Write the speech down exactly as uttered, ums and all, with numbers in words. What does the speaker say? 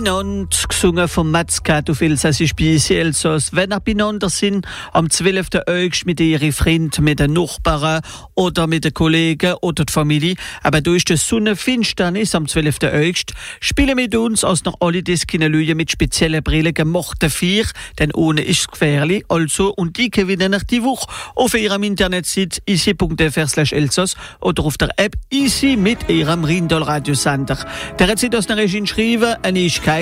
Binond, gesungen vom Matzkat auf Elsassisch bei Elsass. Wenn ihr beieinander sind, am zwölften August mit ihren Freunden, mit den Nachbarn oder mit den Kollegen oder der Familie. Aber durch die Sonnenfinsternis am zwölften August spielen mit uns als noch alle Diskinelüje mit speziellen Brillen gemachte vier, denn ohne ist es gefährlich. Also, und die gewinnen nach die Woche auf ihrem Internetseite easy punkt f r slash elsass oder auf der App Easy mit ihrem Rindal Radiosender. Der hat sich aus der Regie geschrieben, eine ist